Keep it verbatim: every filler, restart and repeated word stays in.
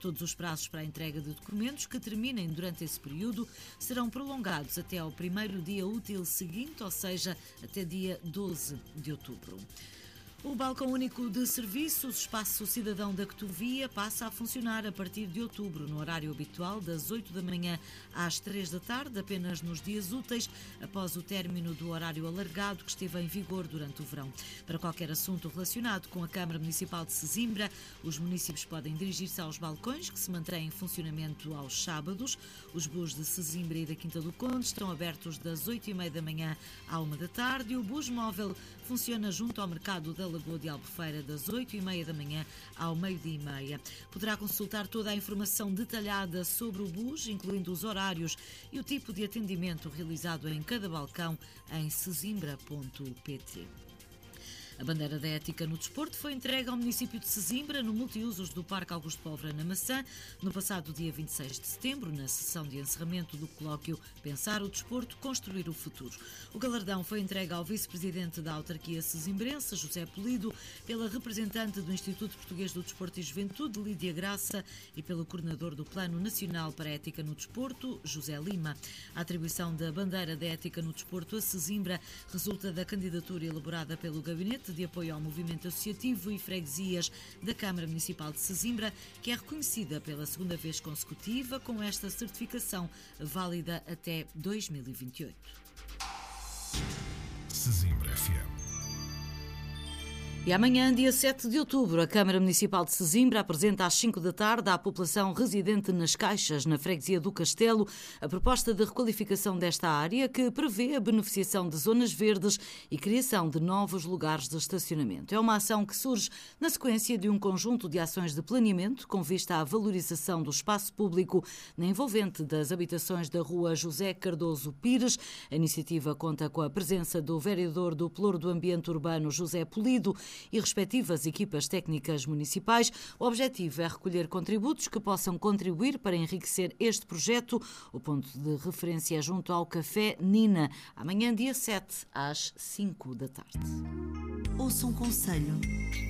Todos os prazos para a entrega de documentos que terminem durante esse período serão prolongados até ao primeiro dia útil seguinte, ou seja, até dia doze de outubro. O Balcão Único de Serviços, Espaço Cidadão da Cotovia, passa a funcionar a partir de outubro, no horário habitual, das oito da manhã às três da tarde, apenas nos dias úteis, após o término do horário alargado que esteve em vigor durante o verão. Para qualquer assunto relacionado com a Câmara Municipal de Sesimbra, os municípios podem dirigir-se aos balcões, que se mantêm em funcionamento aos sábados. Os bus de Sesimbra e da Quinta do Conde estão abertos das oito e meia da manhã à uma da tarde e o bus móvel funciona junto ao mercado da Lagoa de Albufeira das oito e meia da manhã ao meio-dia e meia. Poderá consultar toda a informação detalhada sobre o bus, incluindo os horários e o tipo de atendimento realizado em cada balcão em sesimbra ponto pt. A bandeira da ética no desporto foi entregue ao município de Sesimbra no multiusos do Parque Augusto Pólvora na Maçã no passado dia vinte e seis de setembro, na sessão de encerramento do colóquio Pensar o Desporto, Construir o Futuro. O galardão foi entregue ao vice-presidente da autarquia sesimbrense, José Polido, pela representante do Instituto Português do Desporto e Juventude, Lídia Graça, e pelo coordenador do Plano Nacional para a Ética no Desporto, José Lima. A atribuição da bandeira da ética no desporto a Sesimbra resulta da candidatura elaborada pelo Gabinete de Apoio ao Movimento Associativo e Freguesias da Câmara Municipal de Sesimbra, que é reconhecida pela segunda vez consecutiva com esta certificação válida até dois mil e vinte e oito. Sesimbra F M. E amanhã, dia sete de outubro, a Câmara Municipal de Sesimbra apresenta às cinco da tarde à população residente nas Caixas, na freguesia do Castelo, a proposta de requalificação desta área que prevê a beneficiação de zonas verdes e criação de novos lugares de estacionamento. É uma ação que surge na sequência de um conjunto de ações de planeamento com vista à valorização do espaço público na envolvente das habitações da rua José Cardoso Pires. A iniciativa conta com a presença do vereador do Pelouro do Ambiente Urbano, José Polido, e respectivas equipas técnicas municipais. O objetivo é recolher contributos que possam contribuir para enriquecer este projeto. O ponto de referência é junto ao Café Nina, amanhã dia sete, às cinco da tarde. Ouça um conselho.